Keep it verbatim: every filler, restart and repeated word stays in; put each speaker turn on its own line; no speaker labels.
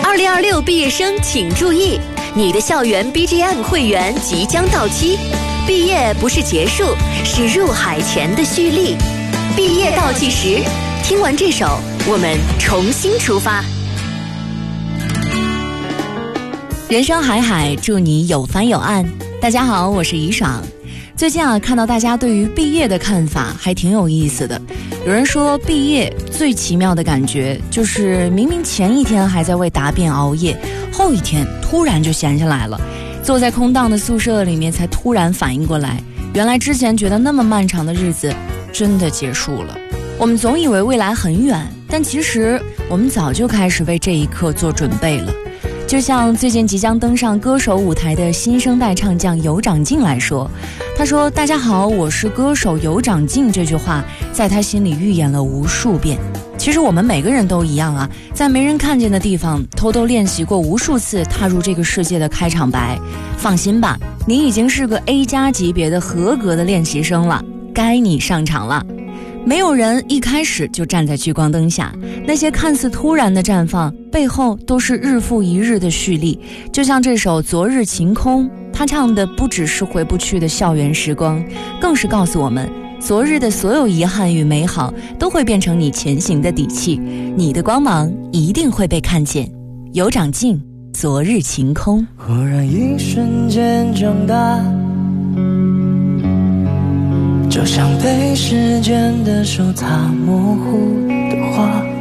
二零二六毕业生请注意，你的校园 B G M 会员即将到期。毕业不是结束，是入海前的蓄力。毕业倒计时，听完这首，我们重新出发。人生海海，祝你有帆有岸。大家好，我是怡爽。最近啊，看到大家对于毕业的看法还挺有意思的。有人说，毕业最奇妙的感觉就是明明前一天还在为答辩熬夜，后一天突然就闲下来了，坐在空荡的宿舍里面才突然反应过来，原来之前觉得那么漫长的日子真的结束了。我们总以为未来很远，但其实我们早就开始为这一刻做准备了。就像最近即将登上歌手舞台的新生代唱将尤长靖来说，他说大家好，我是歌手尤长靖，这句话在他心里预演了无数遍。其实我们每个人都一样啊，在没人看见的地方偷偷练习过无数次踏入这个世界的开场白。放心吧，你已经是个 A 加级别的合格的练习生了，该你上场了。没有人一开始就站在聚光灯下，那些看似突然的绽放背后都是日复一日的蓄力。就像这首《昨日晴空》，他唱的不只是回不去的校园时光，更是告诉我们，昨日的所有遗憾与美好都会变成你前行的底气，你的光芒一定会被看见。尤长靖，《昨日晴空》。
忽然一瞬间长大，就像被时间的手擦模糊的画，